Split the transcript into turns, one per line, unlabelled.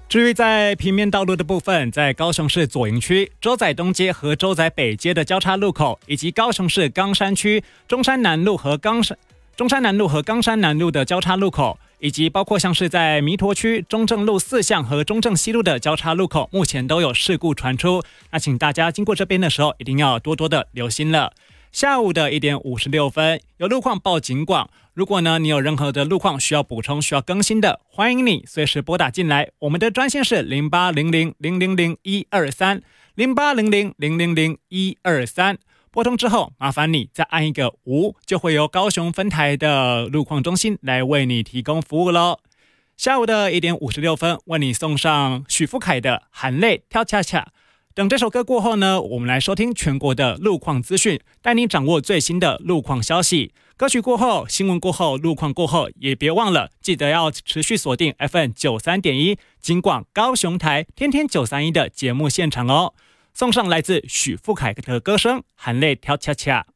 至于在平面道路的部分，在高雄市左营区洲仔东街和洲仔北街的交叉路口，以及高雄市冈山区中山南路和冈山南路的交叉路口，以及包括像是在弥陀区中正路4巷和中正西路的交叉路口，目前都有事故传出。那请大家经过这边的时候，一定要多多的留心了。下午的1点56分，有路况报警广。如果呢你有任何的路况需要补充、需要更新的，欢迎你随时拨打进来。我们的专线是0800000123，0800000123。拨通之后，麻烦你再按一个5，就会由高雄分台的路况中心来为你提供服务咯。下午的1点56分，为你送上许富凯的《含泪跳恰恰》。等这首歌过后呢，我们来收听全国的路况资讯，带你掌握最新的路况消息。歌曲过后，新闻过后，路况过后，也别忘了记得要持续锁定 FM93.1 警广高雄台天天931的节目现场哦。送上来自许富凯的歌声《含泪跳恰恰》。